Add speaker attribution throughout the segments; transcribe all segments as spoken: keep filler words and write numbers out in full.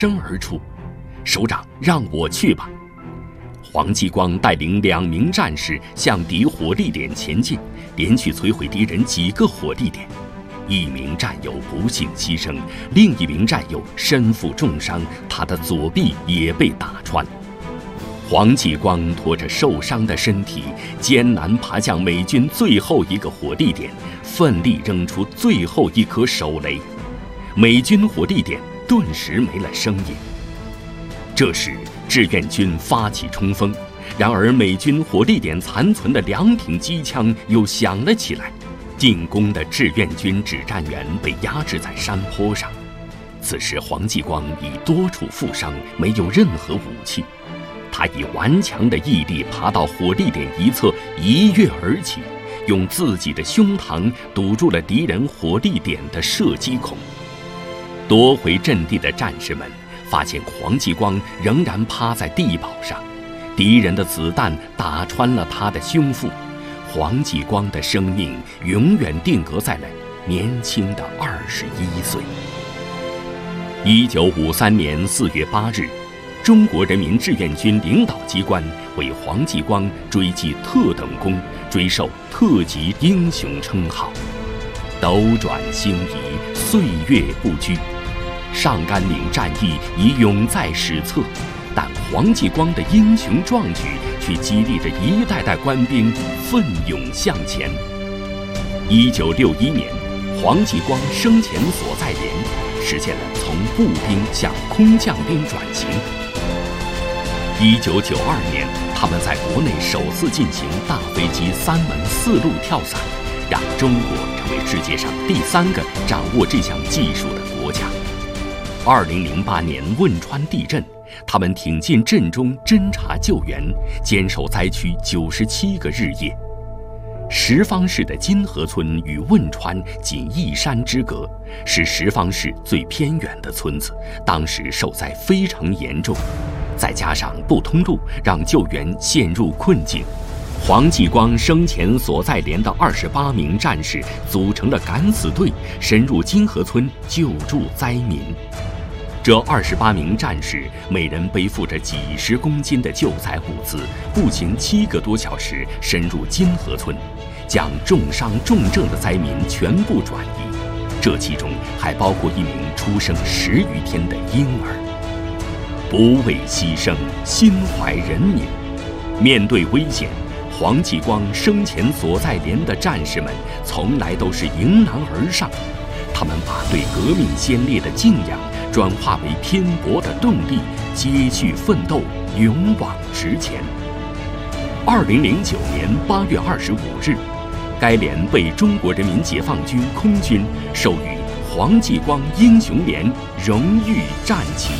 Speaker 1: 声而出：“首长，让我去吧！”黄继光带领两名战士向敌火力点前进，连续摧毁敌人几个火力点。一名战友不幸牺牲，另一名战友身负重伤，他的左臂也被打穿。黄继光拖着受伤的身体，艰难爬向美军最后一个火力点，奋力扔出最后一颗手雷。美军火力点顿时没了声音。这时，志愿军发起冲锋，然而美军火力点残存的两挺机枪又响了起来。进攻的志愿军指战员被压制在山坡上。此时，黄继光已多处负伤，没有任何武器。他以顽强的毅力爬到火力点一侧，一跃而起，用自己的胸膛堵住了敌人火力点的射击孔。夺回阵地的战士们发现黄继光仍然趴在地堡上，敌人的子弹打穿了他的胸腹。黄继光的生命永远定格在了年轻的二十一岁。一九五三年四月八日，中国人民志愿军领导机关为黄继光追记特等功，追授特级英雄称号。斗转星移，岁月不居，上甘岭战役已永在史册，但黄继光的英雄壮举却激励着一代代官兵奋勇向前。一九六一年，黄继光生前所在连实现了从步兵向空降兵转型。一九九二年，他们在国内首次进行大飞机三门四路跳伞，让中国成为世界上第三个掌握这项技术的国家。二零零八年汶川地震，他们挺进震中侦察救援，坚守灾区九十七个日夜。什邡市的金河村与汶川仅一山之隔，是什邡市最偏远的村子，当时受灾非常严重，再加上不通路，让救援陷入困境。黄继光生前所在连的二十八名战士组成了敢死队，深入金河村救助灾民。这二十八名战士每人背负着几十公斤的救灾物资，步行七个多小时深入金河村，将重伤重症的灾民全部转移，这其中还包括一名出生十余天的婴儿。不畏牺牲，心怀人民。面对危险，黄继光生前所在连的战士们从来都是迎难而上，他们把对革命先烈的敬仰转化为拼搏的动力，接续奋斗，勇往直前。二零零九年八月二十五日，该连被中国人民解放军空军授予黄继光英雄连荣誉战旗。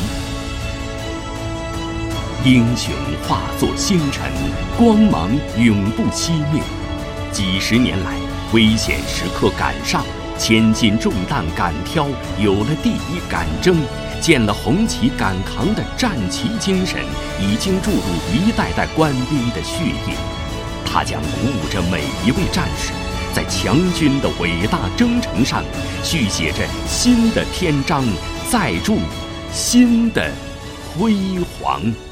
Speaker 1: 英雄化作星辰，光芒永不熄灭。几十年来，危险时刻赶上，千斤重担敢挑，有了第一敢争，见了红旗敢扛的战旗精神，已经注入一代代官兵的血液。它将鼓舞着每一位战士，在强军的伟大征程上续写着新的篇章，载铸新的辉煌。